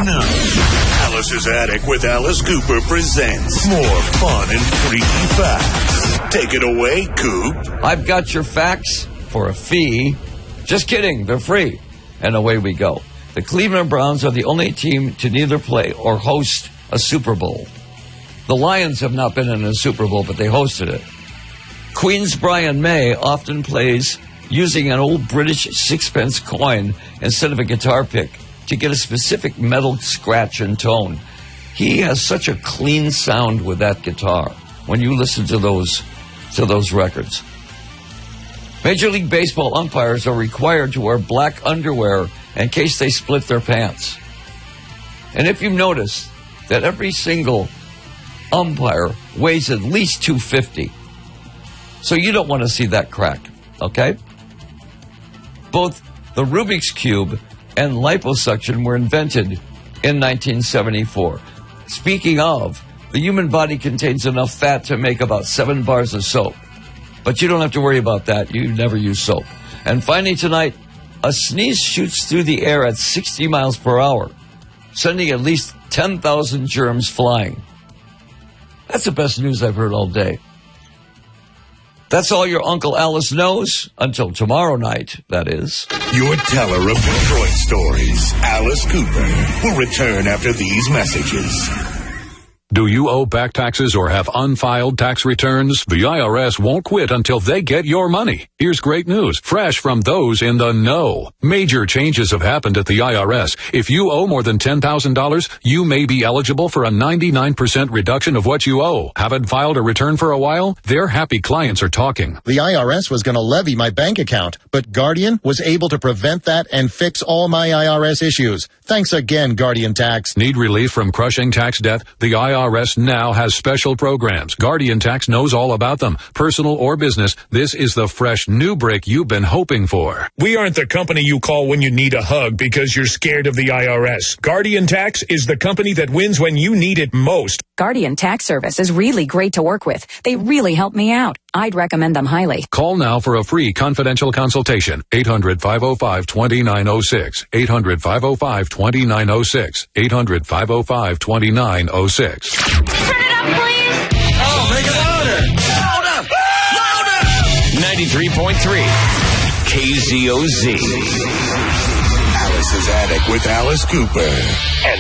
know. Alice's Attic with Alice Cooper presents more fun and freaky facts. Take it away, Coop. I've got your facts for a fee. Just kidding, they're free. And away we go. The Cleveland Browns are the only team to neither play or host a Super Bowl. The Lions have not been in a Super Bowl, but they hosted it. Queen's Brian May often plays using an old British sixpence coin instead of a guitar pick to get a specific metal scratch and tone. He has such a clean sound with that guitar when you listen to those records. Major League Baseball umpires are required to wear black underwear in case they split their pants. And if you've noticed that every single umpire weighs at least 250, so you don't want to see that crack, okay? Both the Rubik's Cube and liposuction were invented in 1974. Speaking of, the human body contains enough fat to make about 7 bars of soap. But you don't have to worry about that. You never use soap. And finally tonight, a sneeze shoots through the air at 60 miles per hour, sending at least 10,000 germs flying. That's the best news I've heard all day. That's all your Uncle Alice knows. Until tomorrow night, that is. Your teller of Detroit stories, Alice Cooper, will return after these messages. Do you owe back taxes or have unfiled tax returns? The IRS won't quit until they get your money. Here's great news, fresh from those in the know. Major changes have happened at the IRS. If you owe more than $10,000, you may be eligible for a 99% reduction of what you owe. Haven't filed a return for a while? Their happy clients are talking. The IRS was going to levy my bank account, but Guardian was able to prevent that and fix all my IRS issues. Thanks again, Guardian Tax. Need relief from crushing tax debt? The IRS now has special programs. Guardian Tax knows all about them. Personal or business, this is the fresh new break you've been hoping for. We aren't the company you call when you need a hug because you're scared of the IRS. Guardian Tax is the company that wins when you need it most. Guardian Tax Service is really great to work with. They really help me out. I'd recommend them highly. Call now for a free confidential consultation. 800-505-2906. 800-505-2906. 800-505-2906. Turn it up, please. Oh, make it louder. Louder. Louder. 93.3 KZOZ. Alice's Attic with Alice Cooper. And